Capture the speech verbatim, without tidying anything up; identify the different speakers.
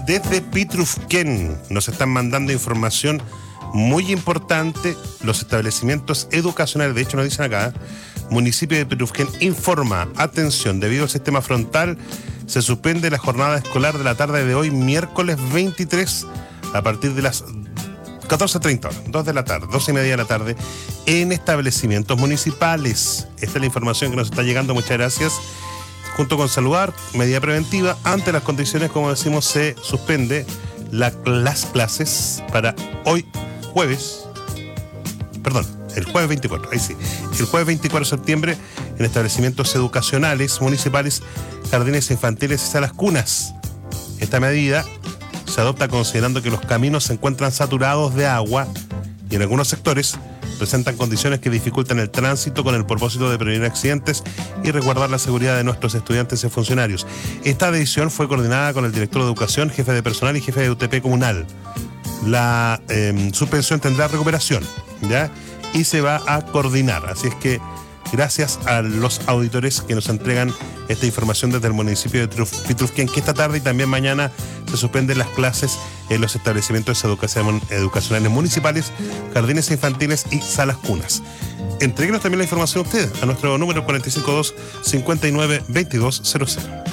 Speaker 1: desde Pitrufquén nos están mandando información muy importante. Los establecimientos educacionales, de hecho nos dicen acá, municipio de Pitrufquén informa, atención, debido al sistema frontal, se suspende la jornada escolar de la tarde de hoy, miércoles veintitrés, a partir de las catorce treinta horas, dos de la tarde, dos y media de la tarde, en establecimientos municipales. Esta es la información que nos está llegando, muchas gracias. Junto con saludar, medida preventiva, ante las condiciones, como decimos, se suspende la, las clases para hoy jueves, perdón, el jueves veinticuatro, ahí sí, el jueves veinticuatro de septiembre, en establecimientos educacionales, municipales, jardines infantiles y salas cunas. Esta medida se adopta considerando que los caminos se encuentran saturados de agua y en algunos sectores presentan condiciones que dificultan el tránsito, con el propósito de prevenir accidentes y resguardar la seguridad de nuestros estudiantes y funcionarios. Esta decisión fue coordinada con el director de Educación, jefe de personal y jefe de U T P comunal. La eh, suspensión tendrá recuperación, ¿ya? Y se va a coordinar. Así es que gracias a los auditores que nos entregan esta información desde el municipio de Pitrufquén, que esta tarde y también mañana se suspenden las clases en los establecimientos educacionales municipales, jardines infantiles y salas cunas. Entréguenos también la información a ustedes a nuestro número cuatro cinco dos, cinco nueve dos dos cero cero.